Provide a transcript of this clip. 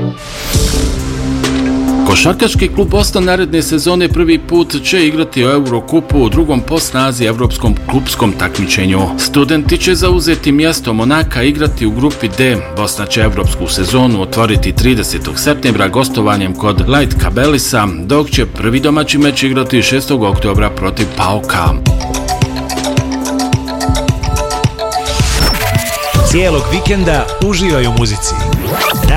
Košarkaški klub Boston naredne sezone prvi put će igrati u Eurokupu u drugom po snazi evropskom klubskom takmičenju. Studenti će zauzeti mjesto Monaka igrati u grupi D. Bosna će evropsku sezonu otvoriti 30. septembra gostovanjem kod Light Kabelisa, dok će prvi domaći meč igrati 6. oktobra protiv PAOK-a. Cijelog vikenda uživaj u muzici.